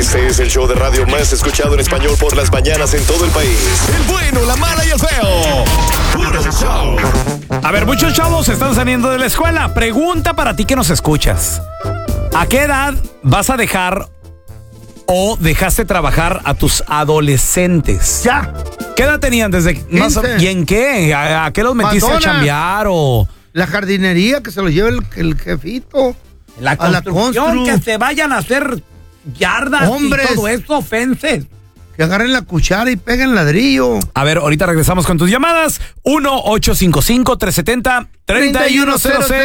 Este es el show de radio más escuchado en español por las mañanas en todo el país. El bueno, la mala y el feo. Puro show. A ver, muchos chavos están saliendo de la escuela. Pregunta para ti que nos escuchas. ¿A qué edad vas a dejar o dejaste trabajar a tus adolescentes? Ya. ¿Qué edad tenían desde ¿Y en qué? ¿A qué los metiste a chambear o...? La jardinería, que se lo lleve el jefito. La construcción, que se vayan a hacer yardas, hombres, y todo eso, fences. Que agarren la cuchara y peguen ladrillo. A ver, ahorita regresamos con tus llamadas. 1-855-370-3100.